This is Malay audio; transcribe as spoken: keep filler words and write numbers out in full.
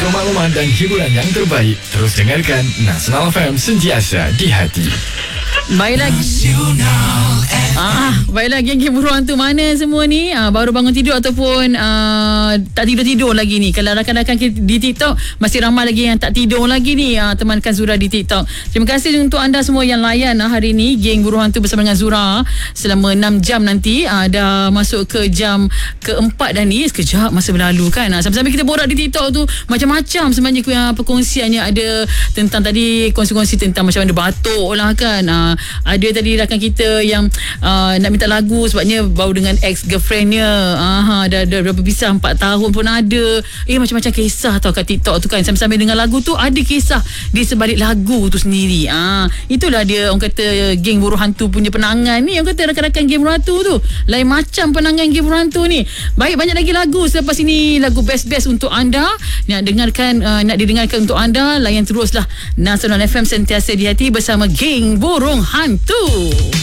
Semua maklumat dan hiburan yang terbaik. Terus dengarkan Nasional F M, sentiasa di hati. Baiklah Ah, baiklah geng-geng buruan tu mana semua ni? Ah, baru bangun tidur ataupun ah, tak tidur-tidur lagi ni. Kalau rakan-rakan di TikTok masih ramai lagi yang tak tidur lagi ni. Ah, temankan Zura di TikTok. Terima kasih untuk anda semua yang layan ah, hari ni geng buruan tu bersama dengan Zura selama enam jam nanti. Ah, dah masuk ke jam keempat dah ni. Sekejap masa berlalu kan. Ah, sambil-sambil kita borak di TikTok tu macam-macam sebenarnya uh, perkongsiannya. Ada tentang tadi kongsi-kongsi tentang macam mana batuk lah kan. Ah, ada tadi rakan kita yang uh, nak minta lagu sebabnya baru dengan ex-girlfriendnya. Aha, dah, dah, dah berpisah empat tahun pun ada. Eh macam-macam kisah tau kat TikTok tu kan. Sambil-sambil dengan lagu tu ada kisah di sebalik lagu tu sendiri. Ah, itulah dia orang kata geng buruh hantu punya penangan ni. Orang kata rakan-rakan geng buruh hantu tu lain macam penangan geng buruh hantu ni. Baik, banyak lagi lagu selepas ini, lagu best-best untuk anda nak dengarkan, uh, nak didengarkan untuk anda. Layan teruslah Nasional F M, sentiasa di hati bersama geng burung hantu.